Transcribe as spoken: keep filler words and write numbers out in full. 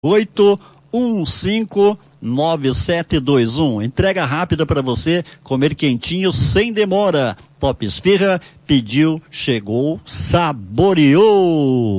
oito um cinco nove sete dois um. Entrega rápida para você comer quentinho sem demora. Top Esfirra, pediu, chegou, saboreou.